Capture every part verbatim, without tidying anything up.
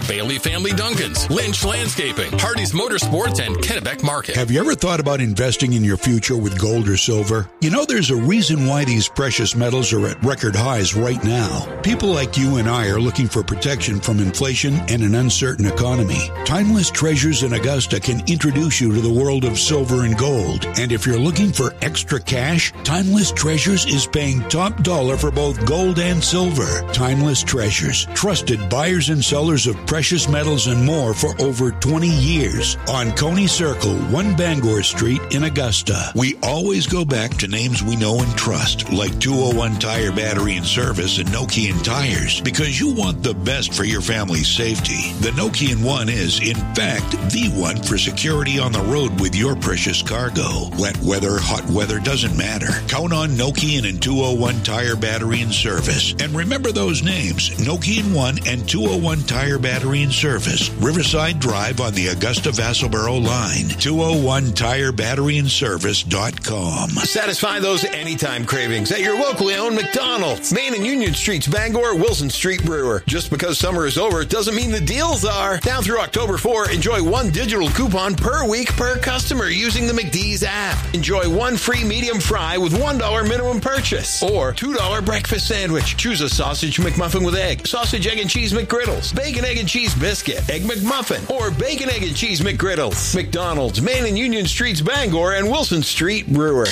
Bailey Family Duncans, Lynch Landscaping, Hardy's Motorsports, and Kennebec Market. Have you ever thought about investing in your future with gold or silver? You know, there's a reason why these precious metals are at record highs right now. People like you and I are looking for protection from inflation and an uncertain economy. Timeless Treasures in Augusta can introduce you to the world of silver and gold. And if you're looking for extra cash, Timeless Treasures is paying top dollar for both gold and silver. Timeless Treasures, trusted buyers and sellers of precious metals and more for over twenty years. On Coney Circle, one Bangor Street in Augusta. We always go back to names we know and trust, like two oh one Tire Battery and Service and Nokian Tires, because you want the best for your family's safety. The Nokian One is, in fact, the one for security on the road with your precious cargo. Wet weather, hot weather, doesn't matter. Count on Nokian and two oh one Tire Battery and Service. And remember those names, Nokian One and two oh one Tire Battery and Service. Riverside Drive on the Augusta-Vassalboro line. two oh one tire battery and service dot com. Satisfy those anytime cravings at your locally owned McDonald's. Main and Union Streets, Bangor, Wilson Street Brewer. Just because summer is over doesn't mean the deals are. Down through October fourth, enjoy one digital coupon per week per customer using the McD's app. Enjoy one free medium fry with one dollar minimum purchase. Or two dollar breakfast sandwich. Choose a sausage McMuffin with egg, sausage, egg, and cheese McGriddles, bacon, egg, and cheese biscuit, egg McMuffin, or bacon, egg, and cheese McGriddles. McDonald's, Main and Union Streets, Bangor, and Wilson Street Brewer.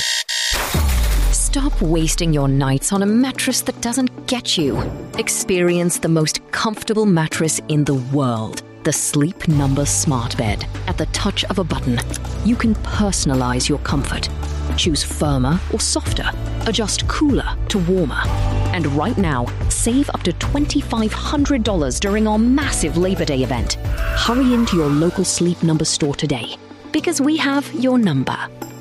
Stop wasting your nights on a mattress that doesn't get you. Experience the most comfortable mattress in the world. The Sleep Number Smart Bed. At the touch of a button, you can personalize your comfort. Choose firmer or softer. Adjust cooler to warmer. And right now, save up to two thousand five hundred dollars during our massive Labor Day event. Hurry into your local Sleep Number store today, because we have your number.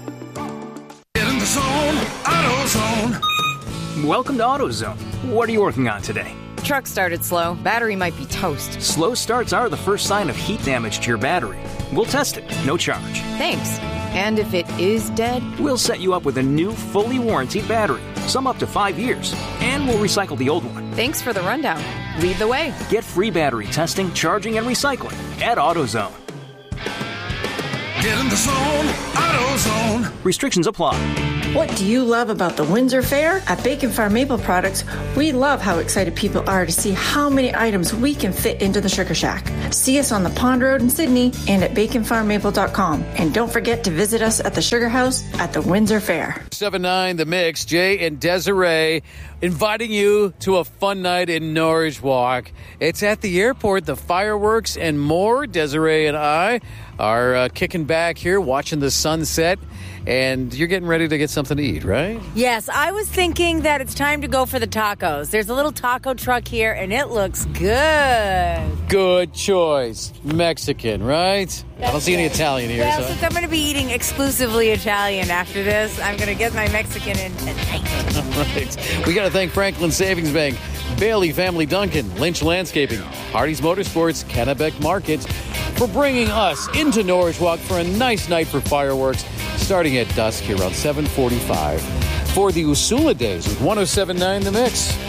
Get in the zone, AutoZone. Welcome to AutoZone. What are you working on today? Truck started slow. Battery might be toast. Slow starts are the first sign of heat damage to your battery. We'll test it, no charge. Thanks. And if it is dead? We'll set you up with a new, fully warranted battery, some up to five years, and we'll recycle the old one. Thanks for the rundown. Lead the way. Get free battery testing, charging, and recycling at AutoZone. Get in the zone, AutoZone. Restrictions apply. What do you love about the Windsor Fair? At Bacon Farm Maple Products, we love how excited people are to see how many items we can fit into the Sugar Shack. See us on the Pond Road in Sydney and at bacon farm maple dot com. And don't forget to visit us at the Sugar House at the Windsor Fair. seven nine The Mix, Jay and Desiree inviting you to a fun night in Norwich Walk. It's at the airport, the fireworks and more. Desiree and I are uh, kicking back here, watching the sunset. And you're getting ready to get something to eat, right? Yes, I was thinking that it's time to go for the tacos. There's a little taco truck here, and it looks good. Good choice. Mexican, right? That's I don't see any Italian here. Well, so. since I'm going to be eating exclusively Italian after this, I'm going to get my Mexican in tonight. All right. We got to thank Franklin Savings Bank, Bailey Family Duncan, Lynch Landscaping, Hardy's Motorsports, Kennebec Markets for bringing us into Norwich Walk for a nice night for fireworks starting at dusk here around seven forty-five for the Usula Days with one oh seven point nine The Mix.